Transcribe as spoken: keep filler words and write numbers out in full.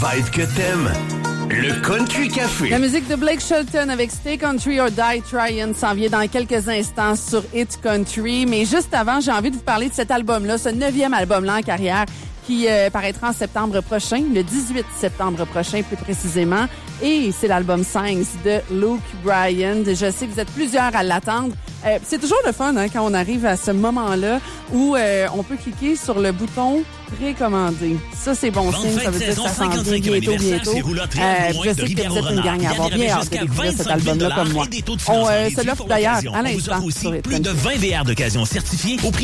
Vibe que t'aimes. Le Country Café. La musique de Blake Shelton avec Stay Country or Die Tryin' s'en vient dans quelques instants sur Hit Country. Mais juste avant, j'ai envie de vous parler de cet album-là, ce neuvième album-là en carrière qui euh, paraîtra en septembre prochain, le dix-huit septembre prochain plus précisément. Et c'est l'album Signs de Luke Bryan. Je sais que vous êtes plusieurs à l'attendre. Euh, c'est toujours le fun hein, quand on arrive à ce moment-là où euh, on peut cliquer sur le bouton précommander. Ça, c'est bon signe. Ça veut dire que ça s'en vient bientôt, bientôt. Euh, je sais que vous êtes une gang à avoir bien hâte de découvrir cet album-là comme moi. On euh, se l'offre d'ailleurs à l'instant sur Hit Country. Plus de vingt V R d'occasion certifiés au prix